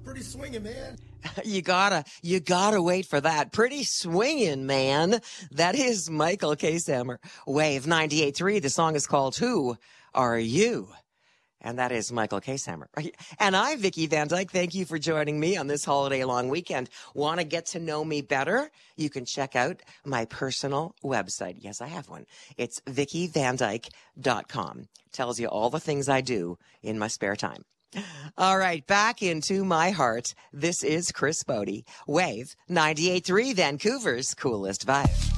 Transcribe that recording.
Pretty swinging, man. You gotta wait for that. Pretty swinging, man. That is Michael Ksammer. Wave 98.3. The song is called Who Are You? And that is Michael Ksammer. And I'm Vicky Van Dyke. Thank you for joining me on this holiday long weekend. Want to get to know me better? You can check out my personal website. Yes, I have one. It's VickyVanDyke.com. Tells you all the things I do in my spare time. All right, back into my heart. This is Chris Bodie. Wave 98.3, Vancouver's coolest vibe.